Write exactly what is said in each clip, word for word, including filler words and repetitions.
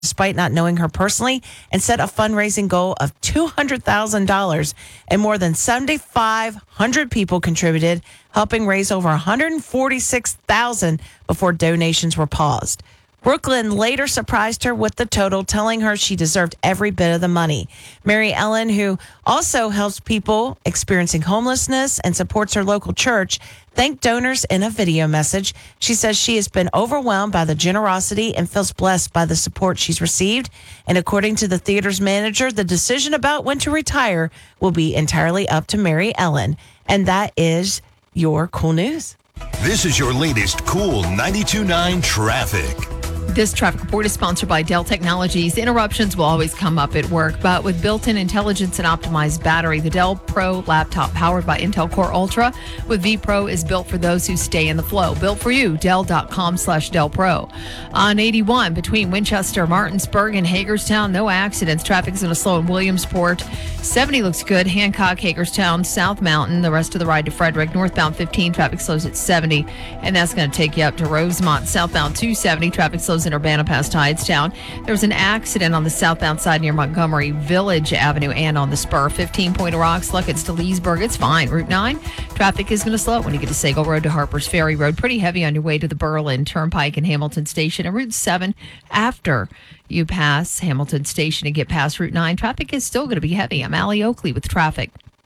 despite not knowing her personally, and set a fundraising goal of two hundred thousand dollars. And more than seven thousand five hundred people contributed, helping raise over one hundred forty-six thousand dollars before donations were paused. Brooklyn later surprised her with the total, telling her she deserved every bit of the money. Mary Ellen, who also helps people experiencing homelessness and supports her local church, thanked donors in a video message. She says she has been overwhelmed by the generosity and feels blessed by the support she's received. And according to the theater's manager, the decision about when to retire will be entirely up to Mary Ellen. And that is your cool news. This is your latest cool ninety-two point nine traffic. This traffic report is sponsored by Dell Technologies. Interruptions will always come up at work, but with built-in intelligence and optimized battery, the Dell Pro laptop powered by Intel Core Ultra with vPro is built for those who stay in the flow. Built for you, Dell.com slash Dell Pro. On eighty-one, between Winchester, Martinsburg, and Hagerstown, no accidents. Traffic is going to slow in Williamsport. seventy looks good. Hancock, Hagerstown, South Mountain. The rest of the ride to Frederick. Northbound fifteen, traffic slows at seventy, and that's going to take you up to Rosemont. Southbound two seventy, traffic slows in Urbana past Hydestown. There was an accident on the southbound side near Montgomery Village Avenue and on the spur. fifteen Point of Rocks, Luckett's to Leesburg. It's fine. Route nine, traffic is going to slow when you get to Sago Road to Harper's Ferry Road. Pretty heavy on your way to the Berlin Turnpike and Hamilton Station. And Route seven, after you pass Hamilton Station and get past Route nine, traffic is still going to be heavy. I'm Allie Oakley with traffic.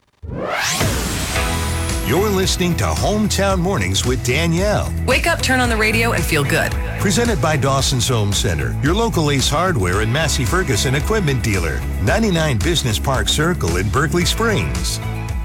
You're listening to Hometown Mornings with Danielle. Wake up, turn on the radio, and feel good. Presented by Dawson's Home Center, your local Ace Hardware and Massey Ferguson equipment dealer. ninety-nine Business Park Circle in Berkeley Springs.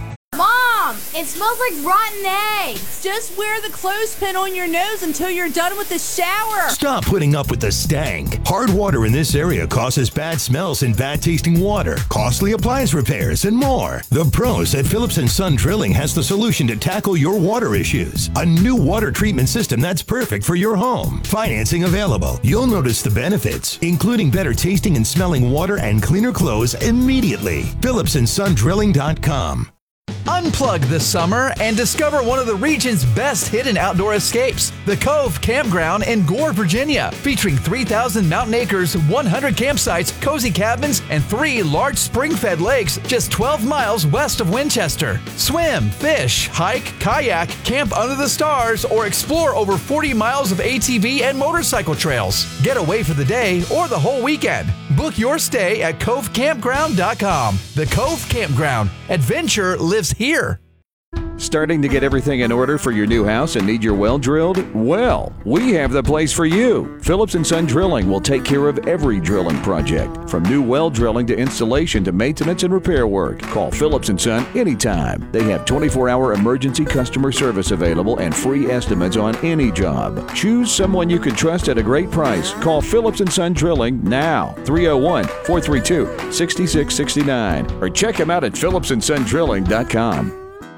Mom, it smells like rotten eggs. Just wear the clothespin on your nose until you're done with the shower. Stop putting up with the stank. Hard water in this area causes bad smells and bad tasting water, costly appliance repairs, and more. The pros at Phillips and Son Drilling has the solution to tackle your water issues. A new water treatment system that's perfect for your home. Financing available. You'll notice the benefits, including better tasting and smelling water and cleaner clothes immediately. Phillips and Son Drilling dot com. Unplug this summer and discover one of the region's best hidden outdoor escapes, the Cove Campground in Gore, Virginia, featuring three thousand mountain acres, one hundred campsites, cozy cabins, and three large spring-fed lakes just twelve miles west of Winchester. Swim, fish, hike, kayak, camp under the stars, or explore over forty miles of A T V and motorcycle trails. Get away for the day or the whole weekend. Book your stay at cove campground dot com. The Cove Campground. Adventure lives here. Starting to get everything in order for your new house and need your well drilled? Well, we have the place for you. Phillips and Son Drilling will take care of every drilling project, from new well drilling to installation to maintenance and repair work. Call Phillips and Son anytime. They have twenty-four hour emergency customer service available and free estimates on any job. Choose someone you can trust at a great price. Call Phillips and Son Drilling now, three oh one, four three two, six six six nine, or check them out at phillips and son drilling dot com.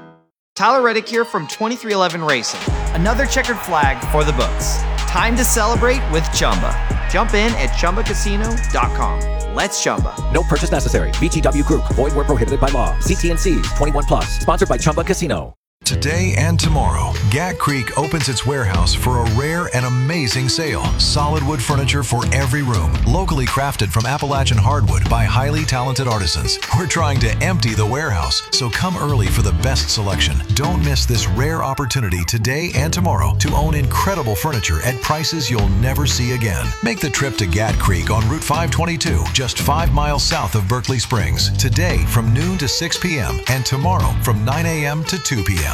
Tyler Reddick here from twenty-three eleven Racing. Another checkered flag for the books. Time to celebrate with Chumba. Jump in at chumba casino dot com. Let's Chumba. No purchase necessary. V G W Group. Void where prohibited by law. C T N C. twenty-one plus. Sponsored by Chumba Casino. Today and tomorrow, Gat Creek opens its warehouse for a rare and amazing sale. Solid wood furniture for every room, locally crafted from Appalachian hardwood by highly talented artisans. We're trying to empty the warehouse, so come early for the best selection. Don't miss this rare opportunity today and tomorrow to own incredible furniture at prices you'll never see again. Make the trip to Gat Creek on Route five twenty-two, just five miles south of Berkeley Springs. Today from noon to six p.m. and tomorrow from nine a.m. to two p.m.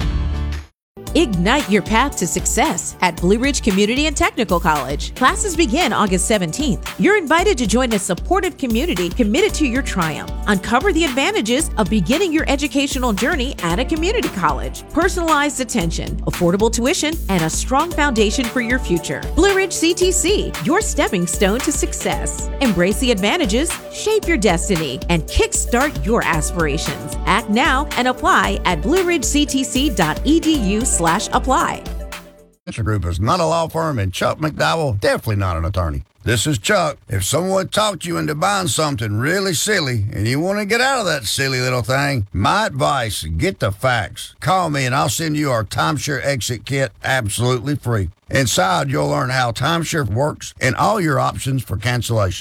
Ignite your path to success at Blue Ridge Community and Technical College. Classes begin August seventeenth. You're invited to join a supportive community committed to your triumph. Uncover the advantages of beginning your educational journey at a community college. Personalized attention, affordable tuition, and a strong foundation for your future. Blue Ridge C T C, your stepping stone to success. Embrace the advantages, shape your destiny, and kickstart your aspirations. Act now and apply at blue ridge c t c dot e d u slash apply. Group is not a law firm, and Chuck McDowell definitely not an attorney. This is Chuck. If someone talked you into buying something really silly and you want to get out of that silly little thing, my advice, get the facts. Call me and I'll send you our timeshare exit kit absolutely free. Inside, you'll learn how timeshare works and all your options for cancellation.